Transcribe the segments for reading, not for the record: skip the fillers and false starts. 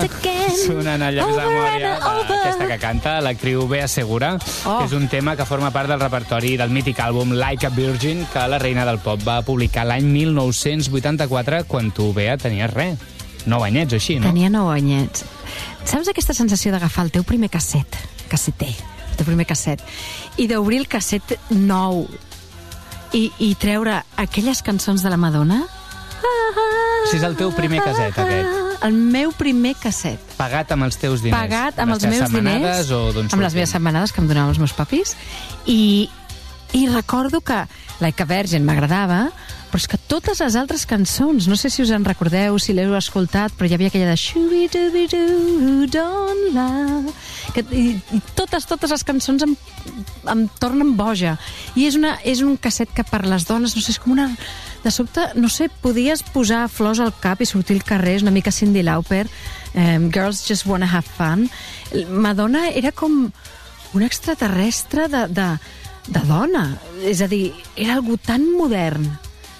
Sonant el llaç de memòria d'aquesta que canta, l'actriu Bea Segura. És un tema que forma part del repertori del mític àlbum Like a Virgin, que la reina del pop va publicar l'any 1984, quan tu, Bea, tenies 9 anyets o així, no? Tenia 9 anyets. Saps aquesta sensació d'agafar el teu primer casseter, el teu primer casset, i d'obrir el casset nou i treure aquelles cançons de la Madonna? Si és el teu primer casset, aquest. El meu primer casset. Pagat amb els teus diners. Pagat amb els meus diners, amb les meves setmanades que em donaven els meus papis. I recordo que Like a Virgin m'agradava, però és que totes les altres cançons, no sé si us en recordeu, si l'heu escoltat, però hi havia aquella de Shoo-be-doo-be-doo, don't love... I totes les cançons em tornen boja. I és un casset que per les dones, no sé, és com una... De sobte, no sé, podies posar flors al cap i sortir al carrer, una mica Cyndi Lauper, Girls Just Wanna Have Fun. Madonna era com un extraterrestre de dona. És a dir, era algú tan modern,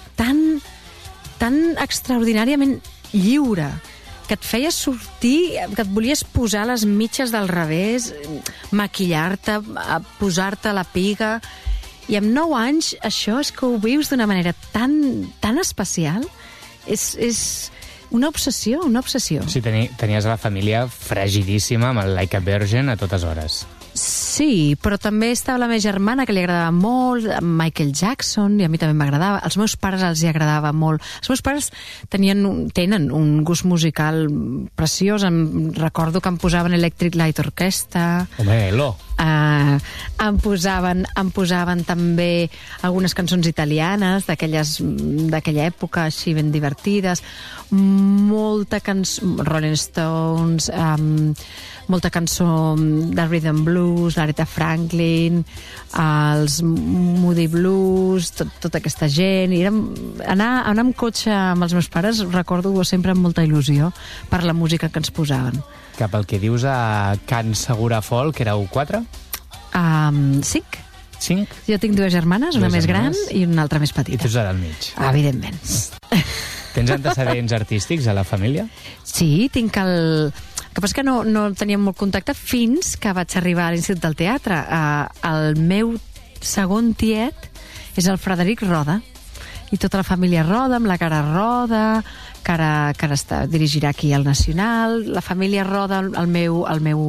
tan extraordinàriament lliure, que et feia sortir, que et volies posar les mitges del revés, maquillar-te, posar-te la piga... I amb 9 anys, això és que ho vius d'una manera tan especial. És una obsessió, una obsessió. Sí, tenies la família fragidíssima amb el Like a Virgin a totes hores. Sí, però també estava la meva germana, que li agradava molt, Michael Jackson, i a mi també m'agradava. Als meus pares els hi agradava molt. Els meus pares tenen un gust musical preciós. Recordo que em posaven Electric Light Orchestra. Home, Elo. Em posaven també algunes cançons italianes d'aquella època, així ben divertides. Molta cançó... Rolling Stones... molta cançó de Rhythm Blues, l'Aretha Franklin, els Moody Blues, tota aquesta gent. I anar amb cotxe amb els meus pares, recordo sempre amb molta il·lusió per la música que ens posaven. Cap al que dius a Can Segura Folk, éreu 4? 5. 5? Jo tinc 2 germanes, una més gran i una altra més petita. I tu ets al mig. Evidentment. Tens antecedents artístics a la família? Sí, tinc el... El que passa que no teníem molt contacte fins que vaig arribar a l'Institut del Teatre. El meu segon tiet és el Frederic Roda, i tota la família Roda, amb la cara Roda, que ara dirigirà aquí al Nacional. La família Roda, el meu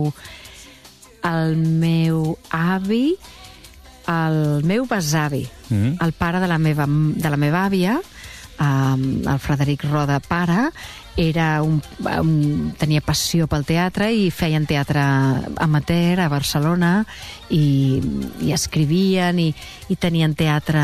avi, el meu besavi, el pare de la meva àvia, el Frederic Roda pare, tenia passió pel teatre i feien teatre amateur a Barcelona i escrivien i tenien teatre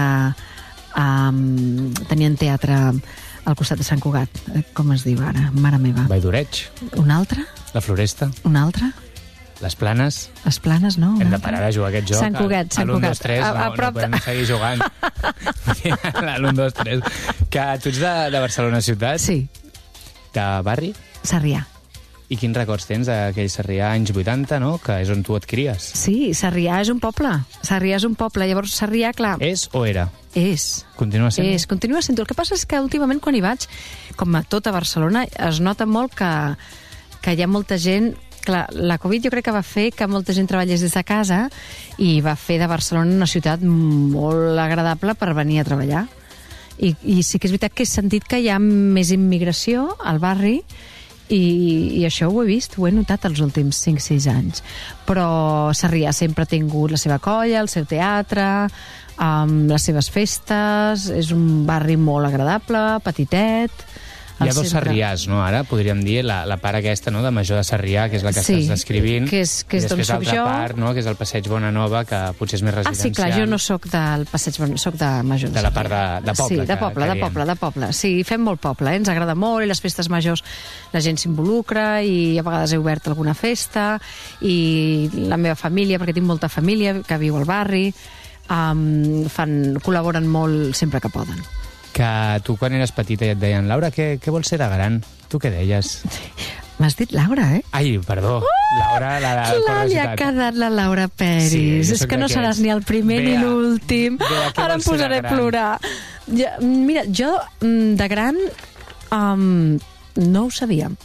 al costat de Sant Cugat, com es diu ara, mare meva. Vall d'Oreig. Un altre? La Floresta. Un altre? Les Planes. Les Planes, no. Hem de parar de jugar aquest joc. Sant Cugat, Sant Cugat. No podem seguir jugant. L'1, 2, 3. Que tu ets de Barcelona ciutat? Sí. De barri? Sarrià. I quins records tens d'aquell Sarrià anys 80, no? Que és on tu et cries. Sí, Sarrià és un poble. Sarrià és un poble. Llavors, Sarrià, clar... És o era? És. Continua sent? És, continua sent. El que passa és que últimament quan hi vaig, com a tota Barcelona, es nota molt que hi ha molta gent... Clar, la Covid jo crec que va fer que molta gent treballés des de casa i va fer de Barcelona una ciutat molt agradable per venir a treballar. I sí que és veritat que he sentit que hi ha més immigració al barri i això ho he vist, ho he notat els últims 5-6 anys. Però Sarrià sempre ha tingut la seva colla, el seu teatre, les seves festes, és un barri molt agradable, petitet... Hi ha 2 Sarriàs, no? Ara podríem dir la part aquesta, no?, de Major de Sarrià, que és la que estàs descrivint. Que és i després l'altra part, no?, que és el Passeig Bonanova, que potser és més residencial. Sí, clar, jo no sóc del Passeig Bonanova, sóc de Major de Sarrià. De la part de poble. Sí, de poble. Sí, fem molt poble, ens agrada molt, i les festes majors la gent s'involucra, i a vegades he obert alguna festa, i la meva família, perquè tinc molta família que viu al barri, col·laboren molt sempre que poden. Que tu quan eres petita i et deien Laura, què vols ser de gran? Tu què deies? M'has dit Laura, eh? Ai, perdó. Laura, la clar, li ha quedat la Laura Peris. Sí, és que no seràs ni el primer ni l'últim. Ara em posaré a plorar. Mira, jo de gran no ho sabia.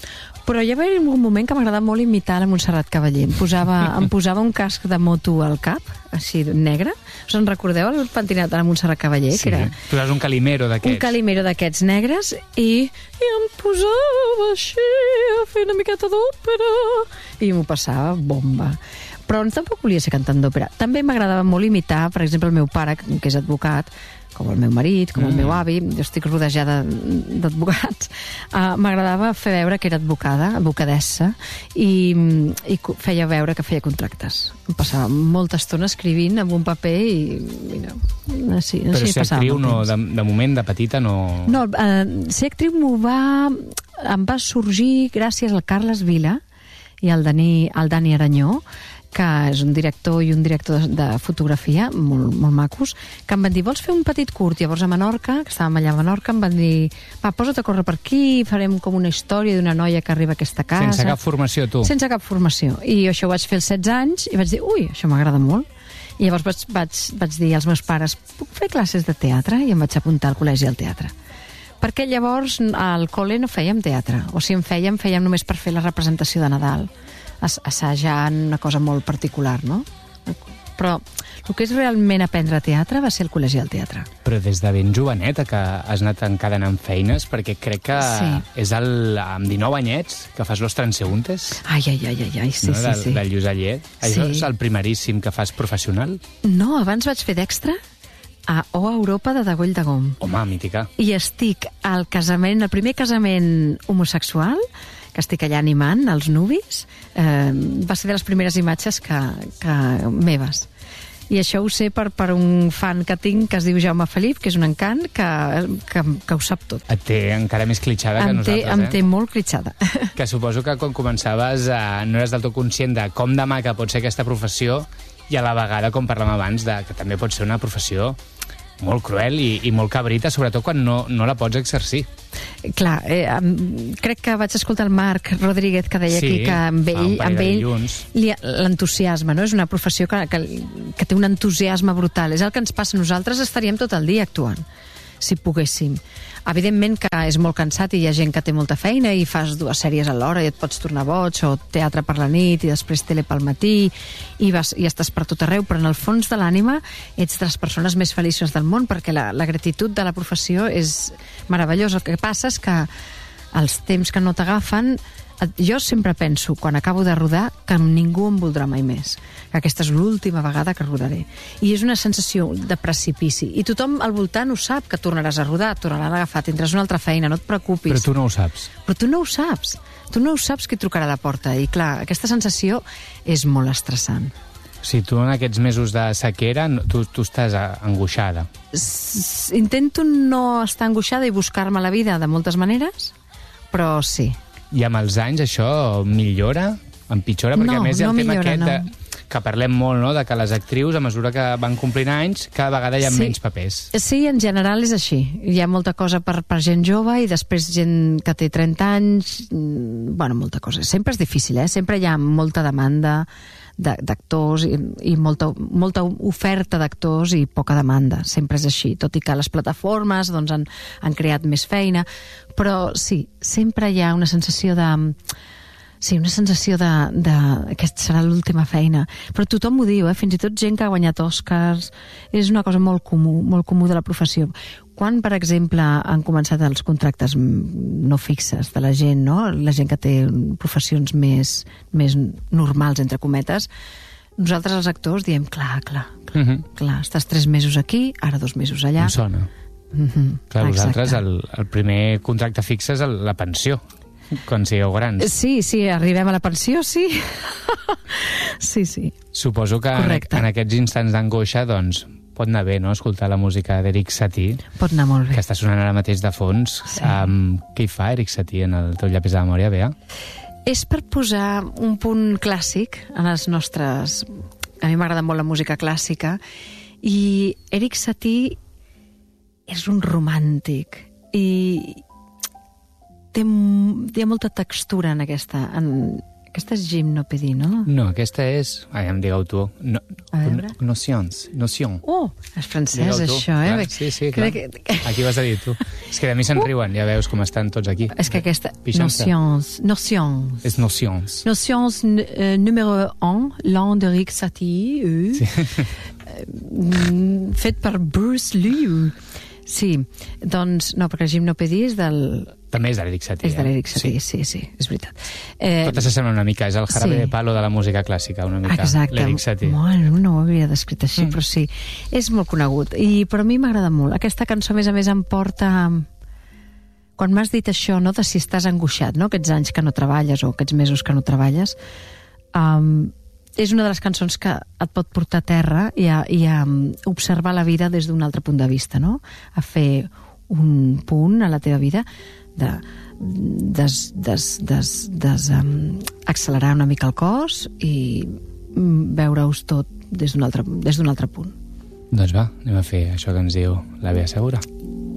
Però hi va haver un moment que m'agradava molt imitar la Montserrat Cavaller. Em posava un casc de moto al cap, així negre. Us en recordeu el pentinat de la Montserrat Cavaller? Sí, posaves un calimero d'aquests. Un calimero d'aquests negres i em posava així a fer una miqueta d'òpera i m'ho passava bomba. Però tampoc volia ser cantant d'òpera. També m'agradava molt imitar, per exemple, el meu pare, que és advocat, com el meu marit, com el meu avi, jo estic rodejada d'advocats, m'agradava fer veure que era advocadessa, i feia veure que feia contractes. Em passava molta estona escrivint amb un paper i mira, així però ser actriu, no, de moment, de petita, no... No, ser actriu em va sorgir gràcies al Carles Vila i al Dani Aranyó, que és un director i un director de fotografia molt, molt macos, que em van dir, vols fer un petit curt? Llavors a Menorca, que estàvem allà a Menorca, em van dir, va, posa't a córrer per aquí, farem com una història d'una noia que arriba a aquesta casa. Sense cap formació, tu? Sense cap formació. I això ho vaig fer als 16 anys i vaig dir, ui, això m'agrada molt. I llavors vaig dir als meus pares, puc fer classes de teatre? I em vaig apuntar al col·legi al teatre. Perquè llavors al col·le no fèiem teatre, o si en fèiem només per fer la representació de Nadal, assajant una cosa molt particular, no? Però el que és realment aprendre teatre va ser el col·legi al teatre. Però des de ben joveneta que has anat encadenant feines, perquè crec que és amb 19 anyets que fas Los Transeúntes. Ai, sí, no? sí. Del Lluçallet. Això és el primeríssim que fas professional? No, abans vaig fer d'extra a O Europa de Degoll de Gom. Home, mítica. I estic al primer casament homosexual, que estic allà animant els nuvis, va ser de les primeres imatges que meves. I això ho sé per un fan que tinc que es diu Jaume Felip, que és un encant, que ho sap tot. Et té encara més clitxada que nosaltres, Em té molt clitxada. Que suposo que quan començaves no eres del tot conscient de com de maca pot ser aquesta professió i a la vegada, com parlàvem abans, que també pot ser una professió molt cruel i molt cabrita, sobretot quan no la pots exercir. Clar, crec que vaig escoltar el Marc Rodríguez que deia aquí que amb ell l'entusiasme, no? És una professió que té un entusiasme brutal. És el que ens passa a nosaltres, estaríem tot el dia actuant, si poguéssim. Evidentment que és molt cansat i hi ha gent que té molta feina i fas 2 sèries alhora i et pots tornar boig, o teatre per la nit i després tele pel matí i estàs per tot arreu, però en el fons de l'ànima ets de les persones més feliços del món, perquè la gratitud de la professió és meravellosa. El que passa és que els temps que no t'agafen, jo sempre penso, quan acabo de rodar, que ningú em voldrà mai més, que aquesta és l'última vegada que rodaré. I és una sensació de precipici. I tothom al voltant ho sap, que tornaràs a rodar, et tornaran a agafar, tindràs una altra feina, no et preocupis. Però tu no ho saps. Però tu no ho saps. Tu no ho saps qui trucarà a la porta. I clar, aquesta sensació és molt estressant. Si tu en aquests mesos de sequera, tu estàs angoixada. Intento no estar angoixada i buscar-me la vida de moltes maneres, però sí. I amb els anys això millora? Empitjora? Perquè a més hi ha el tema aquest que parlem molt, no?, de que les actrius, a mesura que van complint anys, cada vegada hi ha menys papers. Sí, en general és així. Hi ha molta cosa per gent jove i després gent que té 30 anys... Bueno, molta cosa. Sempre és difícil, Sempre hi ha molta demanda d'actors i molta oferta d'actors i poca demanda. Sempre és així, tot i que les plataformes doncs, han creat més feina, però sí, sempre hi ha una sensació de aquesta serà l'última feina. Però tothom ho diu, fins i tot gent que ha guanyat Oscars. És una cosa molt comú de la professió. Quan, per exemple, han començat els contractes no fixes de la gent, no? La gent que té professions més normals, entre cometes, nosaltres els actors diem, clar, estàs 3 mesos aquí, ara 2 mesos allà. Em sona. Clar, vosaltres el primer contracte fix és la pensió, quan sigueu grans. Sí, arribem a la pensió, sí. Sí. Suposo que en aquests instants d'angoixa, doncs, pot anar bé, no?, escoltar la música d'Eric Satie. Pot anar molt bé. Que està sonant ara mateix de fons. Sí. Què hi fa Eric Satie en el teu llapis de memòria, Bea? És per posar un punt clàssic en els nostres... A mi m'agrada molt la música clàssica i Eric Satie és un romàntic i té molta textura en Aquesta és Gymnopédie, no? No, aquesta és... Em digueu tu. Nocions. Oh, és francès, això, clar, sí, clar. Aquí vas a dir tu. És que de mi se'n riuen, ja veus com estan tots aquí. És que aquesta... Nocions. És nocions. Nocions número 1, l'an d'Eric Satie, fet per Bruce Liu. Sí, doncs, no, perquè Gymnopédie és del... També és de l'Eric Satie. És de l'Eric Satie, sí, és veritat. Totes s'assemblen una mica, és el jarabe de palo de la música clàssica, una mica. Exacte. L'Eric Satie. Bueno, no ho havia descrit així, però sí. És molt conegut, però a mi m'agrada molt. Aquesta cançó, a més, em porta... Quan m'has dit això, no?, de si estàs angoixat, no?, aquests anys que no treballes o aquests mesos que no treballes, és una de les cançons que et pot portar a terra i a observar la vida des d'un altre punt de vista, no? A fer un punt a la teva vida accelerar una mica el cos i veure-us tot des d'un altre punt. Doncs va, anem a fer això que ens diu la Bea Segura.